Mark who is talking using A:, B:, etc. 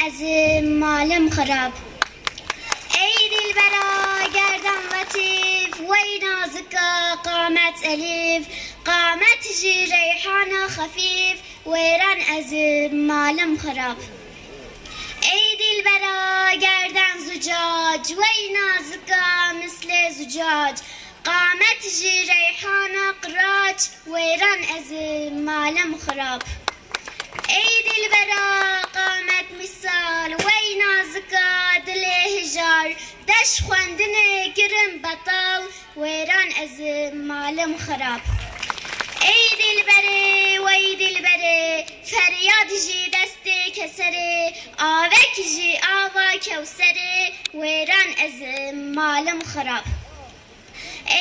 A: ezim malım xarab. Ey dilbera gerdan latif, vey nazika qamet elif, qamet ji reyhana hafif, veyran ezim malım xarab. Ey dilbera gerdan zucac, vey nazika misle zucac, qamet ji reyhana qiraç, veyran ezim malım xarab. Ey dilbera qamet misal, vey nazika dile hijar, deş xwendinê kirin betal, wêran ez malım xarab. Ey dilberê, wey dilberê, feryad jî destê keserê, avek jî ava kewserê, wêran ez malım xarab.